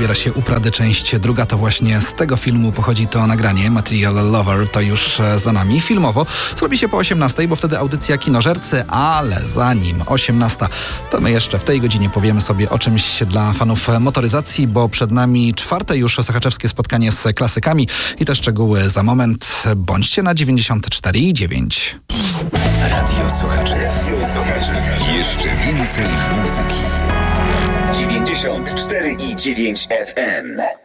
zbiera się u Prady część druga, to właśnie z tego filmu pochodzi to nagranie. Material Lover to już za nami. Filmowo zrobi się po 18, bo wtedy audycja Kinożercy, ale zanim 18, to my jeszcze w tej godzinie powiemy sobie o czymś dla fanów motoryzacji, bo przed nami czwarte już sochaczewskie spotkanie z klasykami i te szczegóły za moment. Bądźcie na 94,9. Radio Sochaczew. Jeszcze więcej muzyki. 94,9 FM.